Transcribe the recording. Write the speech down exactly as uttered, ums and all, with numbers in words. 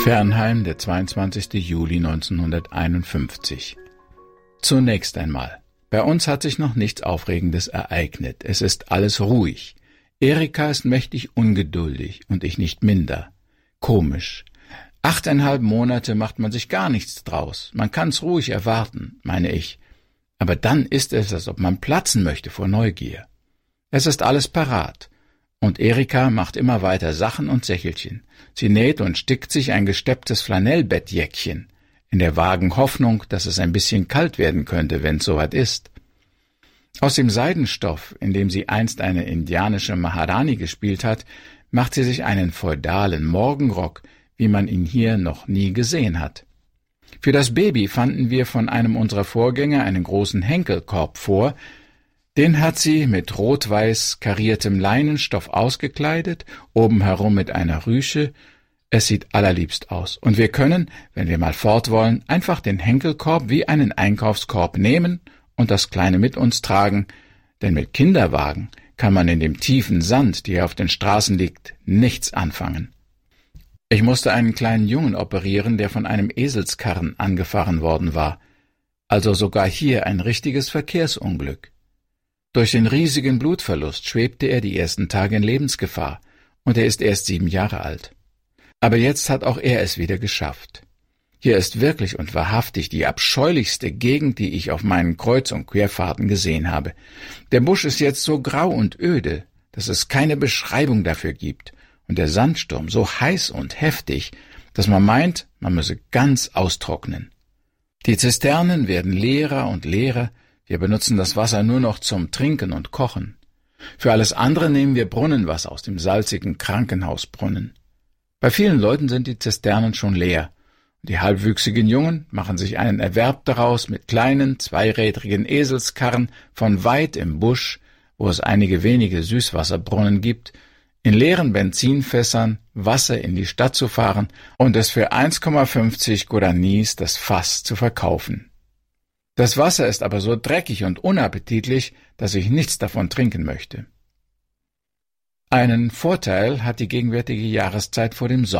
Fernheim, der zweiundzwanzigster Juli neunzehnhunderteinundfünfzig. Zunächst einmal, bei uns hat sich noch nichts Aufregendes ereignet. Es ist alles ruhig. Erika ist mächtig ungeduldig und ich nicht minder. Komisch. Achteinhalb Monate macht man sich gar nichts draus. Man kann's ruhig erwarten, meine ich. Aber dann ist es, als ob man platzen möchte vor Neugier. Es ist alles parat. Und Erika macht immer weiter Sachen und Sächelchen. Sie näht und stickt sich ein gestepptes Flanellbettjäckchen, in der vagen Hoffnung, dass es ein bisschen kalt werden könnte, wenn's soweit ist. Aus dem Seidenstoff, in dem sie einst eine indianische Maharani gespielt hat, macht sie sich einen feudalen Morgenrock, wie man ihn hier noch nie gesehen hat. Für das Baby fanden wir von einem unserer Vorgänger einen großen Henkelkorb vor. Den hat sie mit rot-weiß kariertem Leinenstoff ausgekleidet, oben herum mit einer Rüsche. Es sieht allerliebst aus. Und wir können, wenn wir mal fort wollen, einfach den Henkelkorb wie einen Einkaufskorb nehmen und das Kleine mit uns tragen, denn mit Kinderwagen kann man in dem tiefen Sand, der auf den Straßen liegt, nichts anfangen. Ich musste einen kleinen Jungen operieren, der von einem Eselskarren angefahren worden war. Also sogar hier ein richtiges Verkehrsunglück. Durch den riesigen Blutverlust schwebte er die ersten Tage in Lebensgefahr, und er ist erst sieben Jahre alt. Aber jetzt hat auch er es wieder geschafft. Hier ist wirklich und wahrhaftig die abscheulichste Gegend, die ich auf meinen Kreuz- und Querfahrten gesehen habe. Der Busch ist jetzt so grau und öde, dass es keine Beschreibung dafür gibt, und der Sandsturm so heiß und heftig, dass man meint, man müsse ganz austrocknen. Die Zisternen werden leerer und leerer. Wir benutzen das Wasser nur noch zum Trinken und Kochen. Für alles andere nehmen wir Brunnenwasser aus dem salzigen Krankenhausbrunnen. Bei vielen Leuten sind die Zisternen schon leer. Und die halbwüchsigen Jungen machen sich einen Erwerb daraus mit kleinen, zweirädrigen Eselskarren von weit im Busch, wo es einige wenige Süßwasserbrunnen gibt, in leeren Benzinfässern Wasser in die Stadt zu fahren und es für eins Komma fünfzig Guaranis das Fass zu verkaufen. Das Wasser ist aber so dreckig und unappetitlich, dass ich nichts davon trinken möchte. Einen Vorteil hat die gegenwärtige Jahreszeit vor dem Sommer.